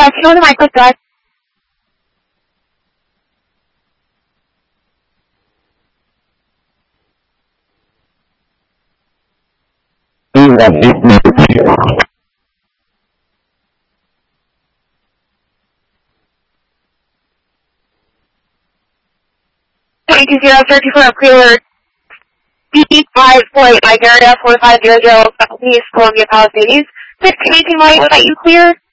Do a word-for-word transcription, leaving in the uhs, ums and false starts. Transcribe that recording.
Yes, you know the mic was good. twenty-two zero, thirty for a clear. D five four eight, Mike area, four five zero zero, Southeast Columbia Palisades. fifteen eighteen, White, was that you clear?